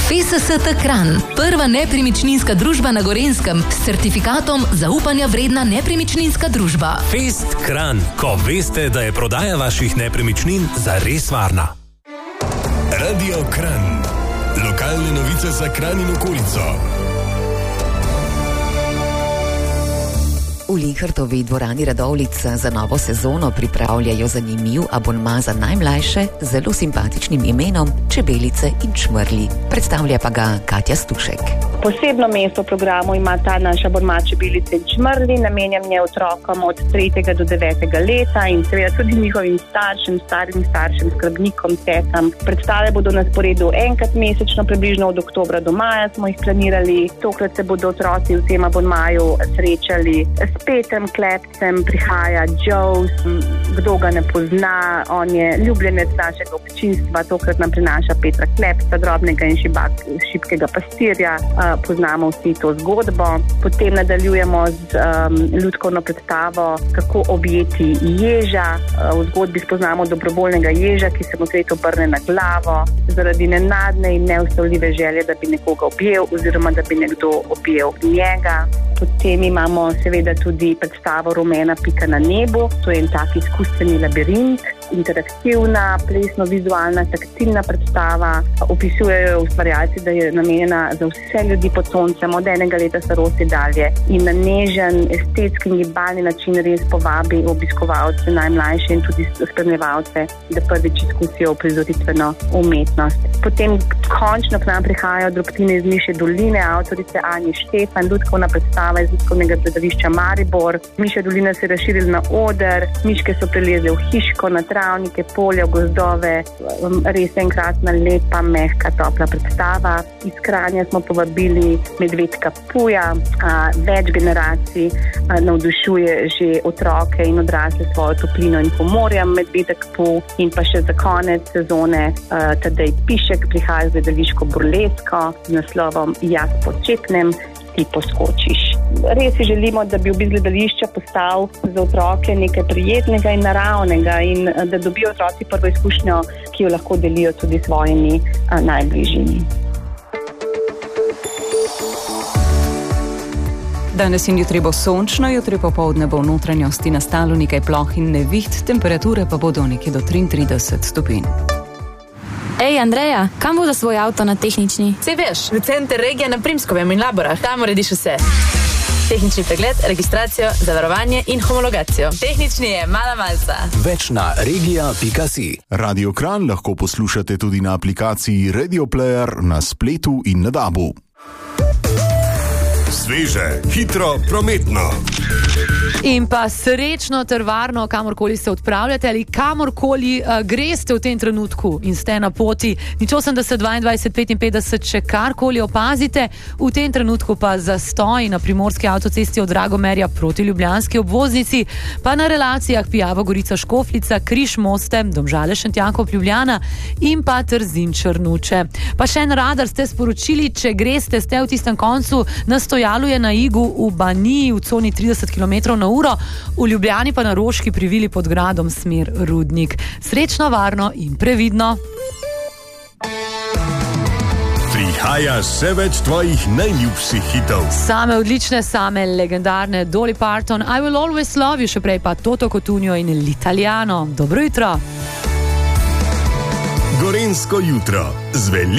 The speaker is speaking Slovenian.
FSST Kranj, prva nepremičninska družba na Gorenjskem s certifikatom zaupanja vredna nepremičninska družba. Fest Kranj, ko veste, da je prodaja vaših nepremičnin zares varna. Radio Kranj. Lokalne novice za Kranj in okolico. V Linhartovi dvorani Radovljica za novo sezono pripravljajo zanimiv abonma za najmlajše z zelo simpatičnim imenom Čebelice in čmrlji. Predstavlja pa ga Katja Stušek. Posebno mesto v programu ima ta naš abonma Čebelice in čmrlji, namenjen je otrokom od 3. do 9. leta in seveda tudi njihovim starim staršem, skrbnikom, tetam. Predstave bodo na sporedu enkrat mesečno, približno od oktobra do maja smo jih planirali. Tokrat se bodo otroci v tem abonmaju srečali s Petem Klepcem, prihaja Joe, kdo ga ne pozna, on je ljubljenec našega občinstva, tokrat nam prinaša Petra Klepca, drobnega in šibkega pastirja, poznamo vsi to zgodbo. Potem nadaljujemo z ljudkovno predstavo Kako objeti ježa. V zgodbi spoznamo dobrovoljnega ježa, ki se mu svet obrne na glavo zaradi nenadne in neustavljive želje, da bi nekoga objel oziroma da bi nekdo objel njega. Potem imamo seveda tudi predstavo Rumena pika na nebu. To je en tak izkustveni labirint, interaktivna, plesno-vizualna, taktilna predstava. Opisujejo ustvarjalci, da je namenjena za vse ljudi pod soncem, od 1 leta starosti dalje. In na nežen, estetski in gibalni način res povabi obiskovalce, najmlajše in tudi spremljevalce, da prvič izkusijo uprizoritveno umetnost. Potem končno k nam prihajajo drobtine iz Mišje doline, avtorice Anje Štefan, ljudkovna predstava iz Ljudkovnega gledališča Maribor. Mišja dolina se je razširila na oder, miške so prelezle v hiško, na travnike, polja, gozdove, res enkratna, lepa, mehka, topla predstava. Iz Kranja smo povabili Medvedka Puja, več generacij navdušuje že otroke in odrasle svojo toplino in humorjem Medvedek Puj. In pa še za konec sezone Tadej Pišek prihaja z gledališko burlesko z naslovom Jaz počepnem, ti poskočiš. Res si želimo, da bi obisk gledališča postal za otroke nekaj prijetnega in naravnega in da dobijo otroci prvo izkušnjo, ki jo lahko delijo tudi svojimi najbližjimi. Danes in jutri bo sončno, jutri popoldne bo v notranjosti nastalo nekaj ploh in neviht, temperature pa bodo nekje do 33 stopinj. Ej, Andreja, kam bo za svoj avto na tehnični? Sej veš, v center regije na Primskovem in Laborah, tam urediš vse. Tehnični pregled, registracijo, zavarovanje in homologacijo. Tehnični je mala malca. Več na regija.si. Radio Kranj lahko poslušate tudi na aplikaciji Radio Player na spletu in na DAB-u. Sveže, hitro, prometno. In pa srečno ter varno, kamorkoli se odpravljate ali kamorkoli greste v tem trenutku in ste na poti. Nič 80, 22, 55, če karkoli opazite. V tem trenutku pa zastoj na primorski avtocesti od Dragomerja proti ljubljanski obvoznici, pa na relacijah Pijavo, Gorica, Škofljica, Križ, Moste, Domžale, Šentjakov, Ljubljana in pa Trzin, Črnuče. Pa še en radar ste sporočili, če greste, ste v tistem koncu na stojalu je na Igu v Baniji v coni 30 km/h, v Ljubljani pa na Roški pri Vili pod gradom smer Rudnik. Srečno, varno in previdno. Prihaja še več tvojih najljubših hitov. Same odlične, same legendarne Dolly Parton, I Will Always Love You, še prej pa Toto Cotugno in L'Italiano. Dobro jutro. Gorenjsko jutro.